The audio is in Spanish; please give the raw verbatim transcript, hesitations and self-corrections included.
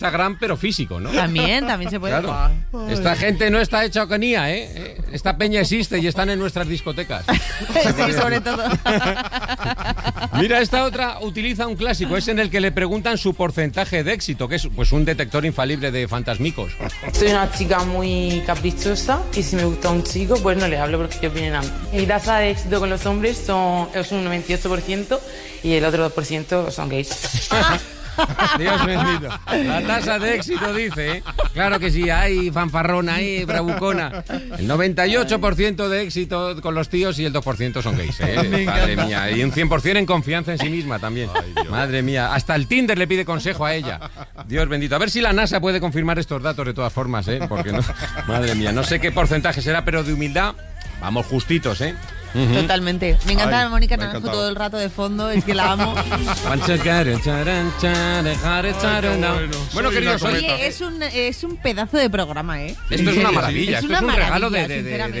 Instagram, pero físico, ¿no? También, también se puede. Claro. Esta gente no está hecha ocanía, ¿eh? Esta peña existe y están en nuestras discotecas. Sí, sobre todo. Mira, esta otra utiliza un clásico, es en el que le preguntan su porcentaje de éxito, que es pues un detector infalible de fantasmicos. Soy una chica muy caprichosa y si me gusta un chico, pues no le hablo porque ellos vienen a mí. Mi tasa de éxito con los hombres son, es un noventa y ocho por ciento y el otro dos por ciento son gays. Dios bendito. La tasa de éxito dice, ¿eh? Claro que sí, hay fanfarrona, hay bravucona. El noventa y ocho por ciento de éxito con los tíos y el dos por ciento son gays, ¿eh? Madre mía. Y un cien por ciento en confianza en sí misma también. Ay, madre mía. Hasta el Tinder le pide consejo a ella. Dios bendito. A ver si la NASA puede confirmar estos datos de todas formas, ¿eh? Porque no... Madre mía, no sé qué porcentaje será, pero de humildad vamos justitos, ¿eh? Uh-huh. Totalmente. Me encanta Ay, a Mónica me ha Naranjo encantado. todo el rato de fondo, es que la amo. Bueno, queridos, Oye, es un, es un pedazo de programa, ¿eh? esto es una maravilla, Es esto una es un regalo maravilla, de, de, de, sinceramente.